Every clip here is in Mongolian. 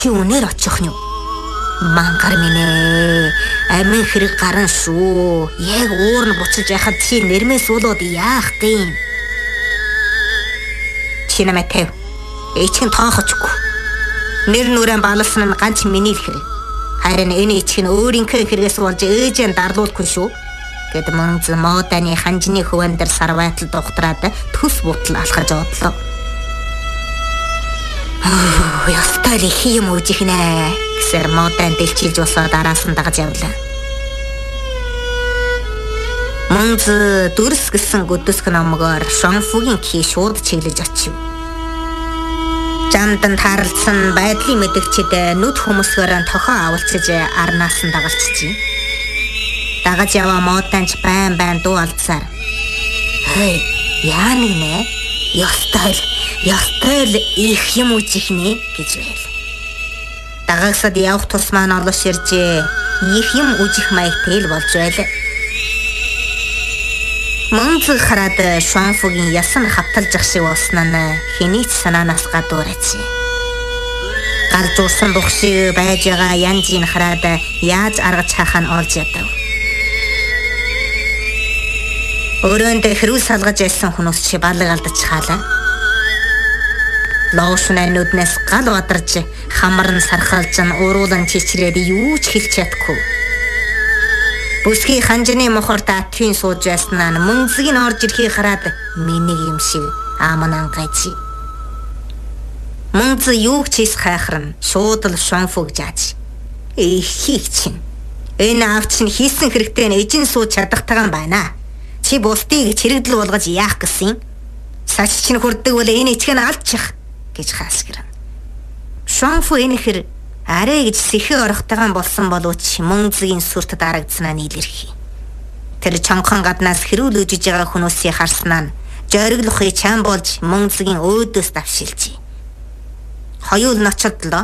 Чи үнээр очих нь юу? Мангар минь ээ. Амин хэрэг гарна шүү. Яг уур нь буцаж яхад чи нэрмээс уулууд яах гэм? Чи намайг тэв. Эчгэн тоохочгүй. Нэр нүрэн балсан нь ганц миний л хэрэг. Харин энэ эчг нь өөрийнхөө хэрэгээс болж ээжэн дарлуулахгүй шүү. Гэт Мөнз моданы ханжны хөвөн дээр сар байтал духтраад төс бутал алхаж одлоо. Ястай л их юм үжих нэ гэсээр модан дэлчилж босоод араас нь дагаж явлаа. Мөнз дүрс гэсэн гүдэсг номгоор Шонфугийн кий шууд чиглэж очив. Жамдан тааралцсан байдлын мэдгчид нүд хүмүүсгээрээ тохоо авалцаж арнаас нь дагалцжээ. Дагаж яваа моданч байн дуу алдсаар. Хей, яа нэг нэ? Ястай л их юм үжих нэ гэж байл. Дагагсад явах тус маань олош иржээ. Их юм үжих маягтай л болж байлаа. Мөнз хараад Шонфугийн ясан хавталж ах шиг болсноо хэний ч санаанаас гадуур ажээ. Галж уурсан бухшиг байж байгаа янзын хараад яаж аргаж хаахаа нь олж ядав. Өрөөнд хэрүүл салгаж ялсан хүмүүс чи балаг алдаж хаалаа. Лоошны нүднээс гал бадарч хамар нь сархалж уруулан чичрээд юу ч хэлж чадахгүй. Бүсгийн ханжны мохорт атвин сууж яснаа Мөнзгийн орж ирэхийг хараад миний юм шиг ааман ангайчи. Мөнз юу ч хийх хайхран шууд л Шонфуг жааж. Их чинь. Энэ авч нь хийсэн хэрэгтэй нь эжин сууж чадахтайгаа байна. Чи бусдыг чирэгдэл болгож яах гэсэн? Сач чинь хүрдэг бол энэ ичгэн алдчих гэж хаасгэрэн. Шонфу энэхэр арай гэж сэхэ орохтойгоо болсон боловч Мөнзгийн сүрт дарагдсанаа нийлэрхий. Тэр чонхон гаднаас хэрүүл үжиж байгаа хүмүүсийг харснаа нь жориглохыг чам болж Мөнзгийн өөдөөс давшилжээ. Хоёул ночлоо.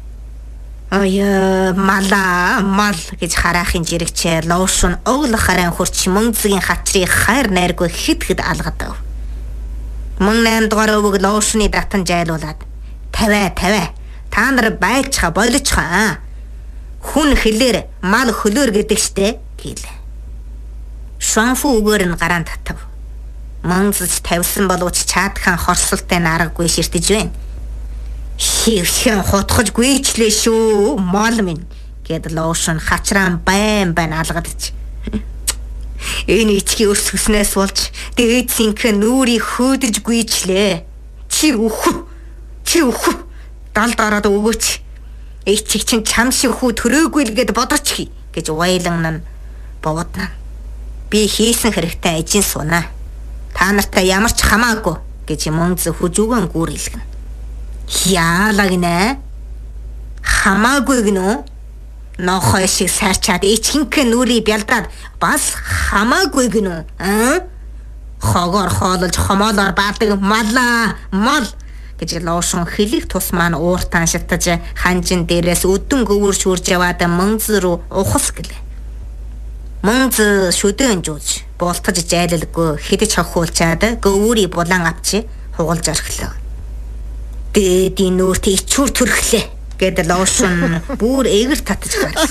Мал гэж хараахын жирэгчээ лоошн оглох харан хурч Мөнзгийн хатрыг хайр найргүй хэд алгадав. Мөн 8 дугаар өвөг лоошны татан жайлуулаад 50 та нар байцха болчихоо. Хүн хэлээр мал хөлөөр гэдэг штэ гэлээ. Шонфу үгээр нь гараан татав. Мөнзж тавьсан боловч чаадхан хорсолтой нараггүй ширтэж байна. Хивхэн хотхож гүйчлээ шүү мал минь гэд лоошн хачраан байн алгадчих. Энэ ичгийн өсгснээс болж дээдсийнхэн нүрийг хөөдөж гүйчлээ. Чи үхв. Далд ороод өгөөч. Эцэг чинь чам шиг хүү төрөөгүй л гэд бодоч гэж уйлан нь боводна. Би хийсэн хэрэгтэй эжин сунаа. Та нартай ямар ч хамаагүй гэж Мөнз хүжүүгэн гүрэлгэн. Яалаа гинэ? Хамаагүй гинөө? Нохой шиг сарчаад эцгийнхээ нүрийг бялдаад бас хамаагүй гинөө? Хогоор хоололж хомоолоор баадаг мал гэж лоошн хэлэх тус маань ууртан шатаж ханжин дээрээс өдөн гөвөр шүрж яваад Мөнз рүү ухас гэлээ. Мөнз шүдэн жууж болтож жайлалгүй хидэж хохиулчаад гөвөрийн булан авчи хугалж орхилоо. Дээдийн нүрт ичүүр төрхлээ гэд лоошн бүр эгэр татаж гарлаа.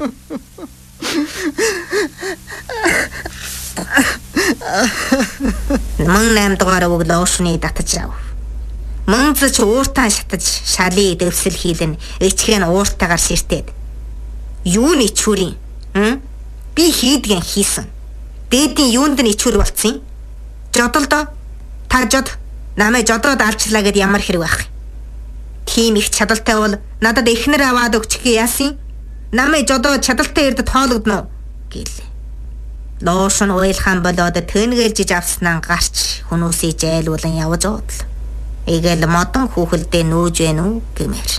Мөн 8 дугаар өвөг лоошны татаж ав. Мөнз ч ууртан шатаж шалыг дэвсэл хийлэн эчгэн ууртайгаар ширтээд. Юуны ичүүрийн? Би хийдгэн хийсэн. Дээдийн юунд нь ичүүр болцсон? Жодолдоо. Та жод. Намайг жодоод алчлаа гэд ямар хэрэг байх. Тийм их чадалтай бол надад эхнэр аваад өгчих яасан? Намайг жодоод чадалтай эрдэд хоологдно гэлээ. Лоошн уйлхан болоод тэнгэлжиж авснаа гарч хүмүүсийг жайлуулан явж одлоо. Эгээл модон хүүхэлдээ нүүж байна уу гэмээр.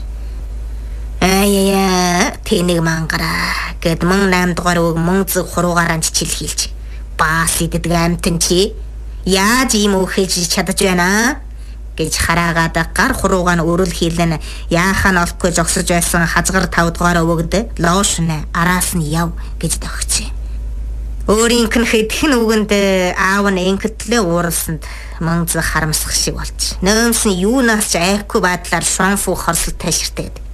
Тэнийг мангараа гэд Мөн 8 дугаар өг Мөнз хуруугаараа чичил хийлж. Баас идэдэг амтэн чи яаж ийм өөхөж чадаж байна гэж хараагаад гар хуруугаа нь өрөл хийлэн яахаа нь олохгүй жогсож байсан хазгар 5 дугаар өвөгд лоошн араас нь яв гэж төгчээ. Өөрийнх нь хэдхэн үгэнд аав нь инхэтлээ ууралсанд Мөнз харамсах шиг болж. Нөөмс нь юунаас ч айхгүй байдлаар Шонфу хорсолтой ширтээд.